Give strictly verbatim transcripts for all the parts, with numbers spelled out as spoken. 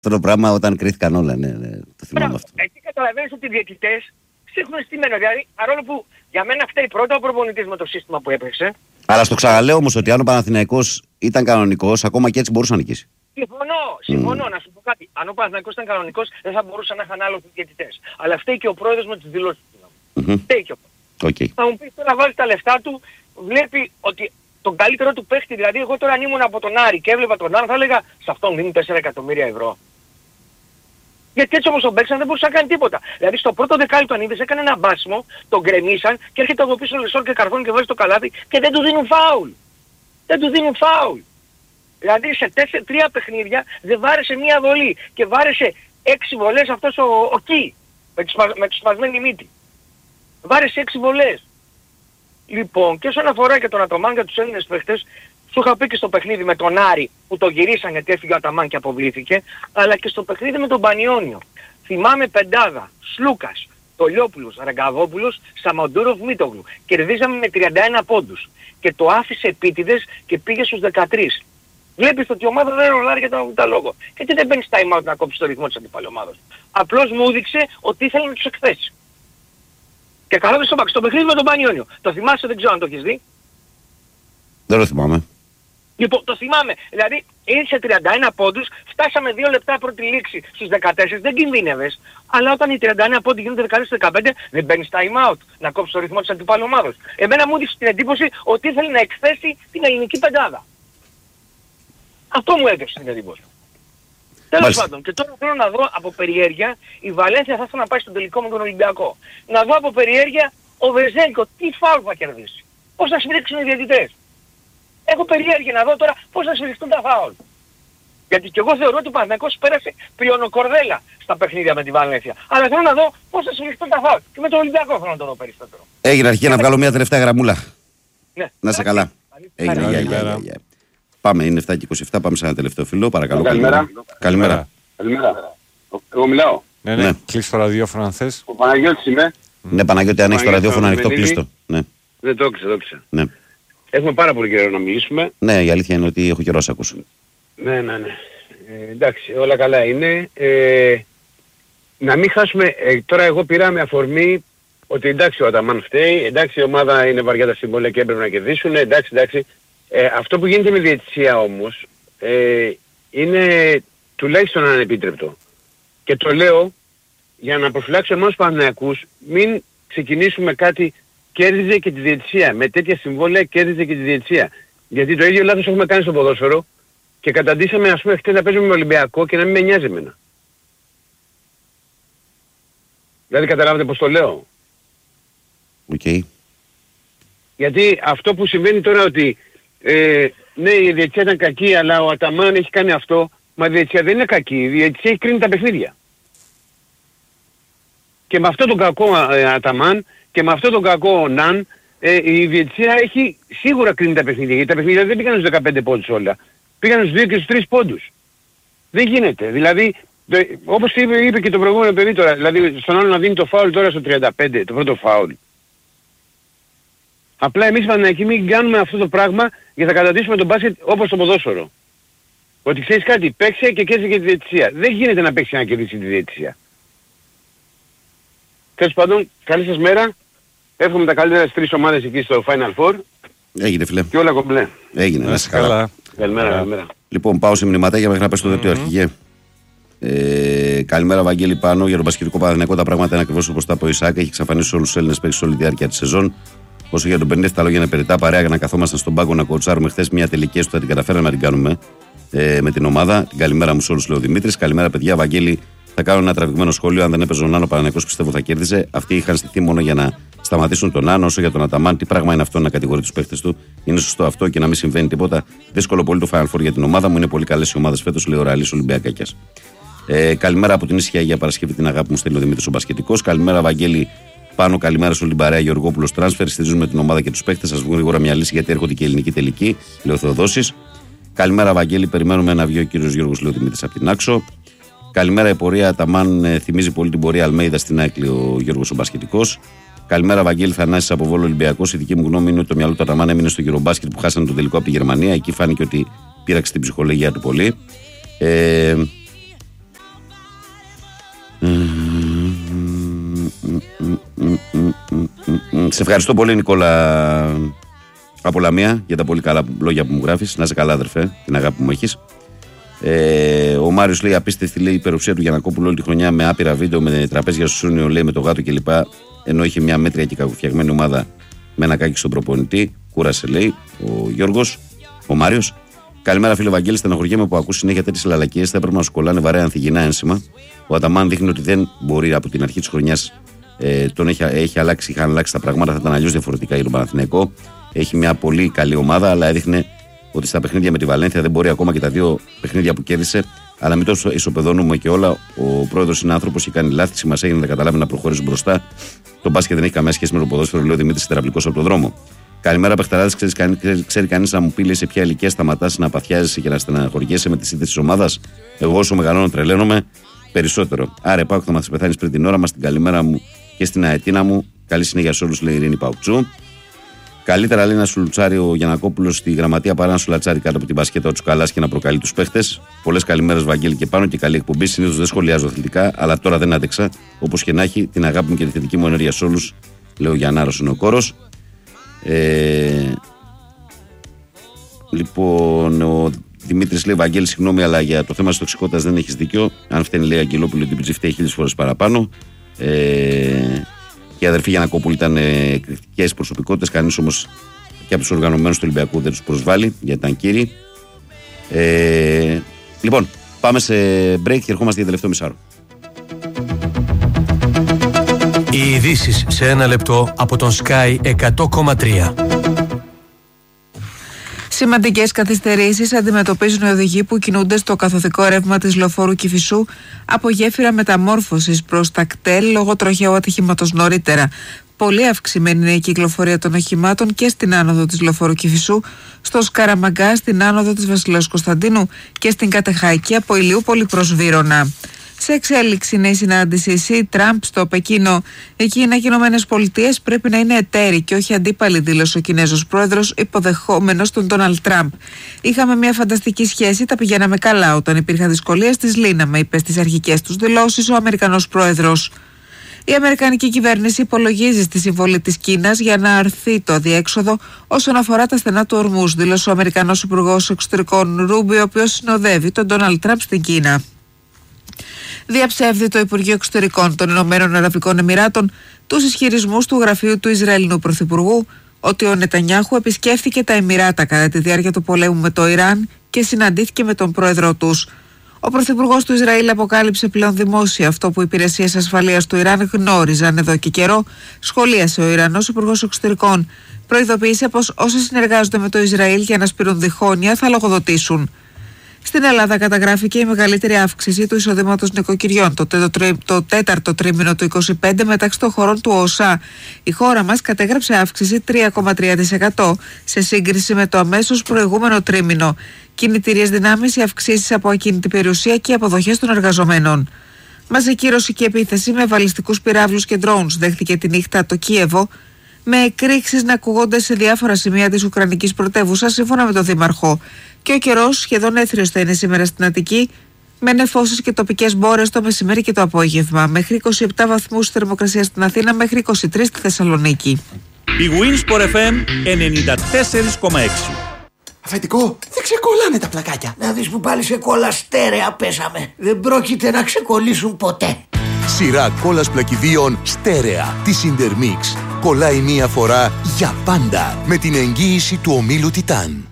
Αυτό το πράγμα όταν κρίθηκαν όλα, ναι, ναι, το θυμάμαι αυτό. Εκεί καταλαβαίνεις ότι οι διαιτητές έχουν στημένο. Δηλαδή, παρόλο που για μένα φταίει πρώτα ο προπονητής με το σύστημα που έπαιξε. Αλλά στο ξαναλέω όμως ότι αν ο Παναθηναϊκός ήταν κανονικός, ακόμα και έτσι μπορούσε να νικήσει. Συμφωνώ, συμφωνώ. Mm. Να σου πω κάτι. Αν ο Παναθηναϊκός ήταν κανονικός, δεν θα μπορούσε να είχαν άλλο τους διαιτητές. Αλλά φταίει και ο πρόεδρος με τις δηλώσεις του. Mm-hmm. Φταίει και ο πρόεδρος. Okay. Θα μου πεις τώρα βάλει τα λεφτά του, βλέπει ότι τον καλύτερο του παίχτη, δηλαδή εγώ τώρα αν ήμουν από τον Άρη και έβλεπα τον Άρη, θα έλεγα σε αυτόν δίνουν τέσσερα εκατομμύρια ευρώ. Γιατί έτσι όμως τον παίξαν δεν μπορούσε να κάνει τίποτα. Δηλαδή στο πρώτο δεκάλεπτο αν είδες έκανε ένα μπάσιμο, τον γκρεμίσαν και έρχεται από πίσω ο Λεσόρ και καρφώνει και βάζει το καλάθι και δεν του δίνουν φάουλ. Δεν του δίνουν φάουλ. Δηλαδή σε τέσσερα, τρία παιχνίδια δεν βάρεσε μία βολή και βάρεσε έξι βολές αυτός ο, ο Κι με τη σπα, σπασμένη μύτη. Βάρεσε έξι βολές. Λοιπόν, και όσον αφορά και τον Αταμάν και τους Έλληνες παίχτες, σου είχα πει και στο παιχνίδι με τον Άρη που το γυρίσαν γιατί έφυγε ο Αταμάν και αποβλήθηκε, αλλά και στο παιχνίδι με τον Πανιόνιο. Θυμάμαι πεντάδα, Σλούκας, Τολιόπουλος, Ραγκαβόπουλος, Σαμαντούροφ, Μίτογλου. Κερδίζαμε με τριάντα ένα πόντους και το άφησε επίτηδες και πήγε στους δεκατρία. Βλέπεις ότι η ομάδα δεν ρολάρει για τον τα λόγο. Γιατί δεν μπαίνεις time out να κόψεις το ρυθμό της αντιπάλου ομάδας. Απλώς μου έδειξε ότι ήθελε να τους εκθέσει. Και καλά στο στο παιχνίδι με τον Πανιόνιο. Το θυμάσαι, δεν ξέρω αν το έχεις δει. Δεν το θυμάμαι. Λοιπόν, το θυμάμαι. Δηλαδή, ήρθε τριάντα ένα πόντους, φτάσαμε δύο λεπτά πρώτη λήξη στους δεκατέσσερα, δεν κινδύνευες. Αλλά όταν οι τριάντα ένα πόντοι γίνονται δεκατέσσερα δεκαπέντε, δεν μπαίνεις time out να κόψεις το ρυθμό της αντιπάλου ομάδας. Εμένα μου έδειξε την εντύπωση ότι ήθελε να εκθέσει την ελληνική πεντάδα. Αυτό μου έδειξε την εντύπωση. Τέλος πάντων, και τώρα θέλω να δω από περιέργεια, η Βαλένθια θα ήθελα να πάει στον τελικό με τον Ολυμπιακό. Να δω από περιέργεια ο Βεζέγκο τι φάουλ θα κερδίσει. Πώς θα σφυρίξουν οι διαιτητές. Έχω περιέργεια να δω τώρα πώς θα σφυριχτούν τα φάουλ. Γιατί και εγώ θεωρώ ότι ο Παναθηναϊκός πέρασε πριονοκορδέλα στα παιχνίδια με τη Βαλένθια. Αλλά θέλω να δω πώς θα σφυριχτούν τα φάουλ. Και με τον Ολυμπιακό θέλω να το δω περισσότερο. Έγινε αρχή να βγάλω μια τελευταία γραμμούλα. Ναι. Να σε καλά. Έγινε, γεια, γεια, γεια. Πάμε, είναι εφτά και είκοσι επτά, πάμε σε ένα τελευταίο φίλο, παρακαλώ. Καλημέρα. Καλημέρα. Καλημέρα. Εγώ μιλάω. Ναι, ναι, ναι. Κλείσει το ραδιόφωνο αν θες. Ο Παναγιώτης είμαι. Ναι, Παναγιώτη, αν έχεις το ραδιόφωνο ανοιχτό, κλείστο. Ναι. Δεν το έκλεισα, το έκλεισα. Ναι. Έχουμε πάρα πολύ καιρό να μιλήσουμε. Ναι, η αλήθεια είναι ότι έχω καιρό να σε ακούσω. Ναι, ναι, ναι. Ε, εντάξει, όλα καλά είναι. Ε, να μην χάσουμε, ε, τώρα εγώ πήρα με αφορμή ότι εντάξει ο Αταμάν φταίει, εντάξει η ομάδα είναι βαριά τα συμβόλαια και έπρεπε να κερδίσουν, εντάξει, εντάξει. Ε, αυτό που γίνεται με διαιτησία όμως ε, είναι τουλάχιστον ανεπίτρεπτο. Και το λέω για να προφυλάξω εμάς τους Παναθηναϊκούς, μην ξεκινήσουμε κάτι κέρδιζε και τη διαιτησία. Με τέτοια συμβόλαια κέρδιζε και τη διαιτησία. Γιατί το ίδιο λάθος έχουμε κάνει στο ποδόσφαιρο και καταντήσαμε ας πούμε χτες να παίζουμε με Ολυμπιακό και να μην με νοιάζει εμένα. Δηλαδή καταλάβετε πως το λέω. Οκ. Okay. Γιατί αυτό που συμβαίνει τώρα ότι ε, ναι η διαιτησία ήταν κακή αλλά ο Αταμάν έχει κάνει αυτό, μα η διαιτησία δεν είναι κακή, η διαιτησία έχει κρίνει τα παιχνίδια. Και με αυτόν τον κακό ε, Αταμάν και με αυτόν τον κακό Ναν ε, η διαιτησία έχει σίγουρα κρίνει τα παιχνίδια. Γιατί τα παιχνίδια δεν πήγαν στους δεκαπέντε πόντους όλα. Πήγαν στους δύο και στους τρεις πόντους. Δεν γίνεται. Δηλαδή, το, όπως είπε, είπε και το προηγούμενο παιδί τώρα, δηλαδή στον άλλο να δίνει το φάουλ τώρα στο τριάντα πέντε, το πρώτο φάουλ. Απλά εμείς Παναθηναϊκοί μην κάνουμε αυτό το πράγμα για να καταντήσουμε τον μπάσκετ όπως το ποδόσφαιρο. Ότι ξέρεις κάτι, παίξε και κέρδισε και τη διαιτησία. Δεν γίνεται να παίξει να κερδίσει τη διαιτησία. Τέλος πάντων, καλή σας μέρα. Εύχομαι τα καλύτερα στις τρεις ομάδες εκεί στο Final Four. Έγινε φίλε. Και όλα κομπλέ. Έγινε. Να είσαι καλά. Καλημέρα, καλημέρα. Λοιπόν, πάω σε μηνυματάκια μέχρι να πες στο δελτίο αρχηγέ. Ε, καλημέρα, Βαγγέλη Πάνο. Για τον Πασχετικό Παναθηναϊκό τα πράγματα είναι ακριβώς όπως τα είπε ο Ισάκ. Έχει εξαφανίσει όλους τους Έλληνες παίκτες όλη τη διάρκεια της σεζόν. Όσο για τον Πενέφτη, τα λόγια είναι περιττά. Παρέα για να καθόμασταν στον πάγκο να κοτσάρουμε χθες μια τελική έστω την καταφέραμε να την κάνουμε ε, με την ομάδα. Την καλημέρα μου σε όλους, λέει ο Δημήτρης. Καλημέρα, παιδιά. Βαγγέλη, θα κάνω ένα τραβηγμένο σχόλιο. Αν δεν έπαιζε ο Νάνο, ο Παναθηναϊκός πιστεύω θα κέρδιζε. Αυτοί είχαν στηθεί μόνο για να σταματήσουν τον Νάνο. Όσο για τον Αταμάν, τι πράγμα είναι αυτό να κατηγορεί τους παίχτες του. Είναι σωστό αυτό και να μην συμβαίνει τίποτα. Δύσκολο πολύ το Final Four για την ομάδα μου. Είναι πολύ καλές οι ομάδες φέτος, λέει ο Ραλής Ολυμπιακάκιας. Ε, καλημέρα από την ήσυχια για Παρασκευή, την αγάπη μου στέλνει ο Δημήτρης ο Μπασκετικός. Καλημέρα, Βαγγέλη Πάνο, καλημέρα σε όλη την παρέα. Γεωργόπουλος Τράνσφερ. Στηρίζουμε την ομάδα και τους παίχτες. Σας βγουν γρήγορα μια λύση γιατί έρχονται και η ελληνική τελική, λέει ο Θεοδόσης. Καλημέρα, Βαγγέλη. Περιμένουμε να βγει ο κύριος Γιώργος, λέει ο Δημήτρης από την Άξο. Καλημέρα, η πορεία Αταμάν ε, θυμίζει πολύ την πορεία Αλμέιδα στην Άκλη, ο Γιώργος ο Μπασκετικός. Καλημέρα, Βαγγέλη Θανάσης από Βόλο Ολυμπιακός. Η δική μου γνώμη είναι ότι το μυαλό του Αταμάν έμεινε στο γυρομπάσκετ που χάσανε τον τελικό από τη Γερμανία. Εκεί φάνηκε ότι πήραξε την ψυχολογία του πολύ. Ε, Σε ευχαριστώ πολύ, Νικόλα από Λαμία, για τα πολύ καλά λόγια που μου γράφεις. Να είσαι καλά, αδερφέ, την αγάπη που μου έχεις. Ε, ο Μάριος λέει: απίστευτη, λέει, η υπεροψία του Γιαννακόπουλου όλη τη χρονιά με άπειρα βίντεο, με τραπέζια στο Σούνιο, λέει, με το γάτο κλπ. Ενώ είχε μια μέτρια και κακοφτιαγμένη ομάδα με ένα κάκι στον προπονητή. Κούρασε, λέει ο Γιώργος, ο Μάριος. Καλημέρα, φίλε Βαγγέλη. Στεναχωριέμαι που ακούς συνέχεια τέτοιες λαλακίες. Θα έπρεπε να σου κολλάνε βαρέα ανθυγινά ένσημα. Ο Αταμάν δείχνει ότι δεν μπορεί από την αρχή της χρονιάς. Ε, τον έχει, έχει αλλάξει, είχαν αλλάξει τα πράγματα, θα ήταν αλλιώς διαφορετικά για τον Παναθηναϊκό. Έχει μια πολύ καλή ομάδα, αλλά έδειχνε ότι στα παιχνίδια με τη Βαλένθια δεν μπορεί, ακόμα και τα δύο παιχνίδια που κέρδισε. Αλλά μην το ισοπεδώνουμε και όλα. Ο πρόεδρος είναι άνθρωπος και κάνει λάθη. Σημασία έχει να καταλάβει να προχωρήσει μπροστά. Το μπάσκετ δεν έχει καμία σχέση με το ποδόσφαιρο, λέει ο Δημήτρης Τεραπλικός από τον δρόμο. Καλημέρα, Πεχταράδες. Ξέρει κανεί ξέρει κανείς να μου πει, λέει, σε ποια ηλικία σταματάς να παθιάζεσαι και να στεναχωριέσαι με τη σύνθεση της ομάδας? Εγώ όσο μεγαλώνω τρελαίνομαι περισσότερο. Άρα, πάω θα μα πεθάνει πριν την ώρα μας. Την καλημέρα μου και στην αετίνα μου. Καλή συνέχεια σε όλους, λέει η Ειρήνη Παουτσού. Καλύτερα, λέει, να σου λουτσάρει ο Γιαννακόπουλος στη γραμματεία παρά να σου λατσάρει κάτω από την μπασκέτα ο Τσουκαλάς και να προκαλεί τους παίχτες. Πολλές καλημέρες, Βαγγέλη, και πάνω και καλή εκπομπή. Συνήθως δεν σχολιάζω αθλητικά, αλλά τώρα δεν άντεξα. Όπως και να έχει, την αγάπη μου και τη θετική μου ενέργεια σε όλους, λέει ο Γιαννάρος, είναι ο κόρος. Ε, λοιπόν, ο Δημήτρης λέει: Βαγγέλη, συγγνώμη, αλλά για το θέμα της τοξικότητας δεν έχεις δίκιο. Αν φταίνει, λέει, Αγγελόπουλο, την πιτζή φταίει χίλιες φορές παραπάνω. Ε, και οι αδερφοί Γιαννακόπουλοι ήταν εκρηκτικές προσωπικότητες. Κανείς όμως και από τους οργανωμένους του Ολυμπιακού δεν τους προσβάλλει, γιατί ήταν κύριοι. Ε, λοιπόν, πάμε σε break και ερχόμαστε για τελευταίο μισάρο. Οι ειδήσεις σε ένα λεπτό από τον Sky εκατό κόμμα τρία. Σημαντικές καθυστερήσεις αντιμετωπίζουν οι οδηγοί που κινούνται στο καθοδικό ρεύμα της λεωφόρου Κηφισού από γέφυρα μεταμόρφωσης προς τα κτέλ λόγω τροχαίου ατυχήματος νωρίτερα. Πολύ αυξημένη είναι η κυκλοφορία των οχημάτων και στην άνοδο της λεωφόρου Κηφισού, στο Σκαραμαγκά, στην άνοδο της Βασιλέως Κωνσταντίνου και στην Κατεχαϊκή από Ηλιούπολη προς Βύρωνα. Σε εξέλιξη είναι η συνάντηση ΣΥ Τραμπ στο Πεκίνο. Εκεί οι Ηνωμένες Πολιτείες πρέπει να είναι εταίροι και όχι αντίπαλοι, δήλωσε ο Κινέζος πρόεδρος, υποδεχόμενος τον Ντόναλντ Τραμπ. Είχαμε μια φανταστική σχέση, τα πηγαίναμε καλά. Όταν υπήρχαν δυσκολίες, τις λύναμε, είπε στις αρχικές τους δηλώσεις ο Αμερικανός πρόεδρος. Η Αμερικανική κυβέρνηση υπολογίζει στη συμβολή της Κίνας για να αρθεί το αδιέξοδο όσον αφορά τα στενά του ορμούς, δήλωσε ο Αμερικανός Υπουργός Εξωτερικών Ρούμπι, ο οποίος συνοδεύει τον Ντόναλντ Τραμπ στην Κίνα. Διαψεύδει το Υπουργείο Εξωτερικών των Ηνωμένων Αραβικών Εμιράτων τους ισχυρισμούς του γραφείου του Ισραηλινού Πρωθυπουργού ότι ο Νετανιάχου επισκέφθηκε τα Εμιράτα κατά τη διάρκεια του πολέμου με το Ιράν και συναντήθηκε με τον πρόεδρό τους. Ο Πρωθυπουργός του Ισραήλ αποκάλυψε πλέον δημόσια αυτό που οι υπηρεσίες ασφαλείας του Ιράν γνώριζαν εδώ και καιρό, σχολίασε ο Ιρανός Υπουργός Εξωτερικών. Προειδοποίησε πως όσοι συνεργάζονται με το Ισραήλ για να σπείρουν διχόνοια θα λογοδοτήσουν. Στην Ελλάδα καταγράφηκε η μεγαλύτερη αύξηση του εισοδήματος νοικοκυριών το, το, το τέταρτο τρίμηνο του είκοσι πέντε μεταξύ των χωρών του ΟΣΑ. Η χώρα μας κατέγραψε αύξηση τρία κόμμα τρία τοις εκατό σε σύγκριση με το αμέσως προηγούμενο τρίμηνο. Κινητήριες δυνάμεις, οι αυξήσεις από ακίνητη περιουσία και οι αποδοχές των εργαζομένων. Μαζική ρωσική επίθεση με βαλιστικούς πυράβλους και drones δέχτηκε τη νύχτα το Κίεβο, με εκρήξεις να ακούγονται σε διάφορα σημεία της Ουκρανικής πρωτεύουσας, σύμφωνα με τον Δήμαρχο. Και ο καιρός σχεδόν έθριος θα είναι σήμερα στην Αττική, με νεφώσεις και τοπικές μπόρες το μεσημέρι και το απόγευμα. Μέχρι είκοσι επτά βαθμούς θερμοκρασία στην Αθήνα, μέχρι είκοσι τρεις στη Θεσσαλονίκη. Η Winsport εφ εμ ενενήντα τέσσερα κόμμα έξι. Αφεντικό, δεν ξεκολλάνε τα πλακάκια. Να δεις που πάλι σε κόλλα στέρεα πέσαμε. Δεν πρόκειται να ξεκολλήσουν ποτέ. Σειρά κόλλας πλακιδίων στέρεα της Intermix. Κολλάει μία φορά για πάντα με την εγγύηση του ομίλου Τιτάν.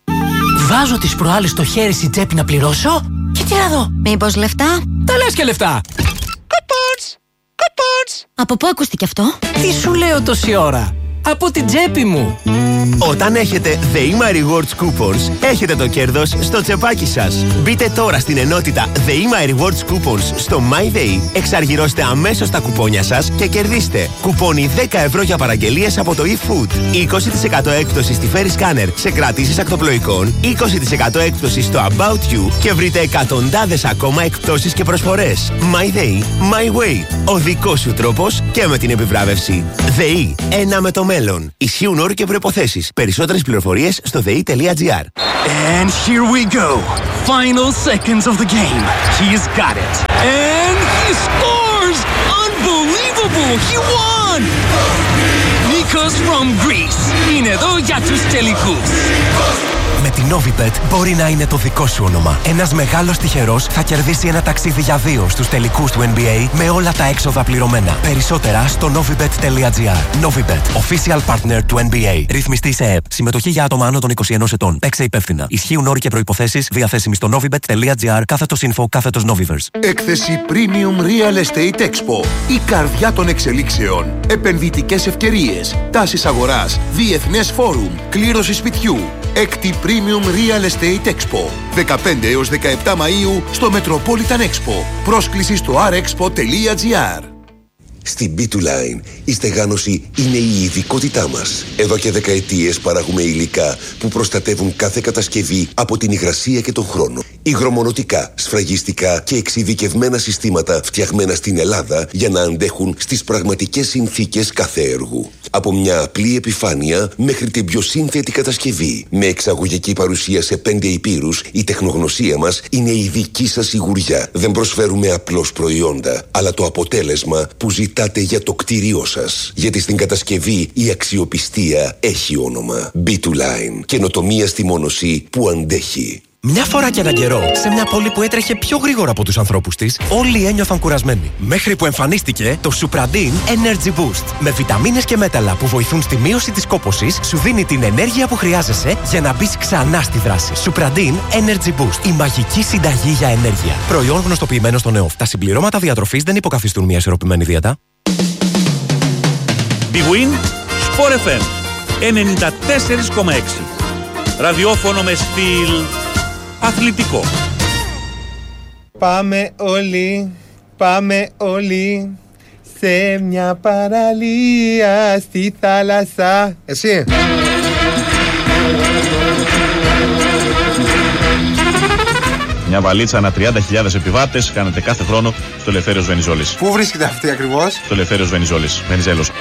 Βάζω τις προάλλες το χέρι στη τσέπη να πληρώσω και τι να δω. Μήπως λεφτά? Τα λες και λεφτά. Κουπόνς, κουπόνς. Από πού ακούστηκε αυτό? Τι σου λέω τόση ώρα? Από την τσέπη μου. Όταν έχετε The Ema Rewards Coupons, έχετε το κέρδος στο τσεπάκι σας. Μπείτε τώρα στην ενότητα The Ema Rewards Coupons στο MyDay, εξαργυρώστε αμέσως τα κουπόνια σας και κερδίστε κουπόνι δέκα ευρώ για παραγγελίες από το eFood, είκοσι τοις εκατό έκπτωση στη Ferry Scanner σε κρατήσεις ακτοπλοϊκών, είκοσι τοις εκατό έκπτωση στο About You και βρείτε εκατοντάδες ακόμα εκπτώσεις και προσφορές. MyDay, My Way. Ο δικός σου τρόπος και με την επιβράβευση. ΔΕΗ, ένα με το μέλλον. Ισχύουν όροι και προϋποθέσεις. Περισσότερες πληροφορίες στο δε ι τελεία τζι άρ. And here we go. Final seconds of the game. He's got it. And he scores! Unbelievable! He won! Nikos from Greece είναι εδώ για τους τελικούς. Με την Novibet μπορεί να είναι το δικό σου όνομα. Ένας μεγάλος τυχερός θα κερδίσει ένα ταξίδι για δύο στους τελικούς του N B A με όλα τα έξοδα πληρωμένα. Περισσότερα στο novibet τελεία gr. Novibet, official partner του N B A. Ρυθμιστή σε ΕΕΠ. Συμμετοχή για άτομα άνω των είκοσι ενός ετών. Παίξε υπεύθυνα. Ισχύουν όροι και προϋποθέσεις διαθέσιμοι στο novibet τελεία gr κάθετος info κάθετος novivers. Έκθεση Premium Real Estate Expo. Η καρδιά των εξελίξεων. Επενδυτικές ευκαιρίες. Τάσεις αγοράς. Διεθνές φόρουμ. Κλήρωση σπιτιού. Έκτη Premium Real Estate Expo. δεκαπέντε έως δεκαεπτά Μαΐου στο Metropolitan Expo. Πρόσκληση στο αρ εξπο τελεία gr. Στην μπι του Line η στεγάνωση είναι η ειδικότητά μας. Εδώ και δεκαετίες παράγουμε υλικά που προστατεύουν κάθε κατασκευή από την υγρασία και τον χρόνο. Υγρομονωτικά, σφραγιστικά και εξειδικευμένα συστήματα φτιαγμένα στην Ελλάδα για να αντέχουν στις πραγματικές συνθήκες κάθε έργου. Από μια απλή επιφάνεια μέχρι την πιο σύνθετη κατασκευή. Με εξαγωγική παρουσία σε πέντε υπήρους, η τεχνογνωσία μας είναι η δική σας σιγουριά. Δεν προσφέρουμε απλώς προϊόντα, αλλά το αποτέλεσμα που ζητάτε για το κτίριό σας. Γιατί στην κατασκευή η αξιοπιστία έχει όνομα. μπι του Line. Καινοτομία στη μόνωση που αντέχει. Μια φορά και έναν καιρό, σε μια πόλη που έτρεχε πιο γρήγορα από τους ανθρώπους της, όλοι ένιωθαν κουρασμένοι. Μέχρι που εμφανίστηκε το Supradin Energy Boost. Με βιταμίνες και μέταλλα που βοηθούν στη μείωση της κόπωσης, σου δίνει την ενέργεια που χρειάζεσαι για να μπεις ξανά στη δράση. Supradin Energy Boost. Η μαγική συνταγή για ενέργεια. Προϊόν γνωστοποιημένο στον ΕΟΦ. Τα συμπληρώματα διατροφής δεν υποκαθιστούν μια ισορροπημένη δίαιτα. Big Win Sport εφ εμ ενενήντα τέσσερα κόμμα έξι. Ραδιόφωνο με στυλ αθλητικό. Πάμε όλοι, πάμε όλοι σε μια παραλία στη θάλασσα. Εσύ. Μια βαλίτσα ανά τριάντα χιλιάδες επιβάτες κάνετε κάθε χρόνο στο Ελευθέριος Βενιζόλης. Πού βρίσκεται αυτή ακριβώς? Στο Ελευθέριος Βενιζόλης, Βενιζέλος.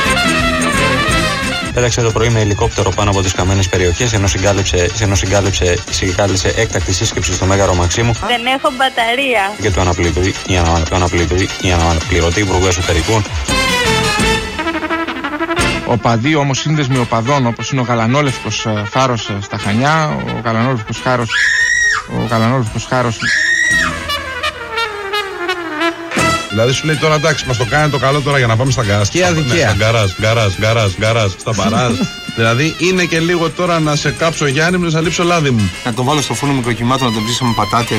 Πέταξε το πρωί με ελικόπτερο πάνω από τις καμένες περιοχές, ενώ συγκάλυψε, ενώ συγκάλυψε, συγκάλυψε έκτακτη σύσκεψη στο Μέγαρο Μαξίμου. Δεν έχω μπαταρία. Και το αναπληρωτή, η αναπληρωτή, η αναπληρωτή Υπουργού Εσωτερικών. Οπαδοί όμως σύνδεσμοι οπαδών, όπως είναι ο Γαλανόλευκος Φάρος στα Χανιά, ο Γαλανόλευκος Χάρος, ο Γαλανόλευκος Χάρος. Δηλαδή σου λέει τώρα εντάξει, μας το κάνει το καλό τώρα για να πάμε στα γκαράζ. Και αδικία. Ναι, στα γκαράζ, γκαράζ, γκαράζ, γκαράζ, στα παράζ. Δηλαδή είναι και λίγο τώρα να σε κάψω Γιάννη μου, να σε λείψω λάδι μου. Να τον βάλω στο φούρνο μικροκυμάτων, να τον ψήσω με πατάτες.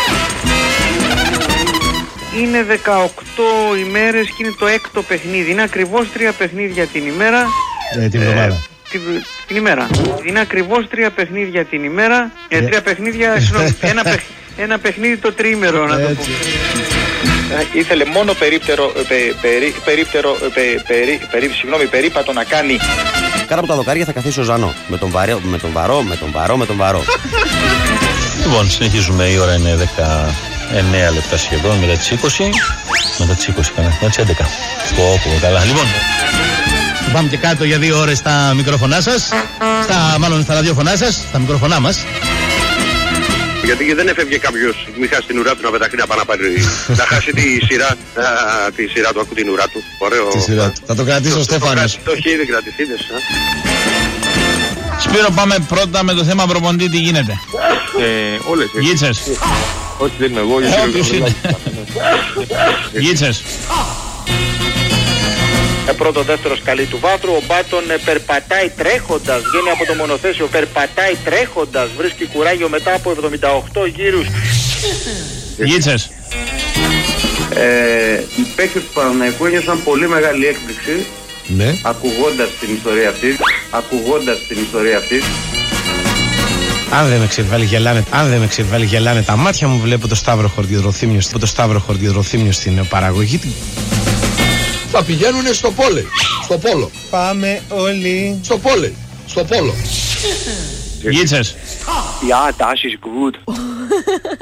Είναι δεκαοκτώ ημέρες και είναι το έκτο παιχνίδι. Είναι ακριβώς τρία παιχνίδια την ημέρα. Ε, την εβδομάδα. Ε, την, την ημέρα. Είναι ακριβώς τρία παιχνίδια την ημέρα. Ε, τρία παιχνίδια, ένα, παιχ, ένα παιχνίδι το τρίμερο, να το πω. Ήθελε μόνο περίπτερο, πε, περί, περίπτερο, πε, περί, περί, συγγνώμη, περίπατο να κάνει. Κάτω από τα δοκάρια θα καθίσει ο Ζανό. Με τον βαρό, με τον βαρό, με τον βαρό, με τον βαρό. Λοιπόν, συνεχίζουμε. Η ώρα είναι δεκαεννέα λεπτά σχεδόν, μετά τις είκοσι. Μετά τις είκοσι, κανένα, μετά τις έντεκα. Πω, πω, καλά. Λοιπόν, πάμε και κάτω για δύο ώρες στα μικρόφωνά σας. Στα, μάλλον στα ραδιόφωνά σας, στα μικρόφωνά μας. Γιατί δεν έφευγε κάποιος, μη χάσει την ουρά του να πεταχτεί να πάει να πάρει, να χάσει τη σειρά, α, τη σειρά του, ακού την ουρά του. Ωραίο. Τη σειρά του. Θα το κρατήσει ο Στέφανος. Το έχει ήδη κρατήσει, είδες. Σπύρο, πάμε πρώτα με το θέμα προπονητή, τι γίνεται. Ε, όλες. Γίτσες. Όχι, δεν είμαι εγώ. Γίτσες. Πρώτο, δεύτερο σκαλί του Βάτρου. Ο Μπάτον ε, περπατάει τρέχοντας, βγαίνει από το μονοθέσιο, περπατάει τρέχοντας, βρίσκει κουράγιο μετά από εβδομήντα οκτώ γύρους. Γίτσες. Ε, οι παίκτες του Παναθηναϊκού ένιωσαν πολύ μεγάλη έκπληξη, ναι, ακουγώντας την ιστορία αυτή, ακουγώντας την ιστορία αυτή. Αν δεν με ξεβάλει γελάνε, αν δεν με ξεβάλει γελάνε τα μάτια μου, βλέπω το Σταύρο Χορτιδροθύμιο, το Σταύρο Χορτιδροθύμιο στην παραγωγή. Θα πηγαίνουνε στο πόλε, στο πόλο. Πάμε όλοι. Στο πόλε, στο πόλο. Γίτσες. Ja, das ist gut.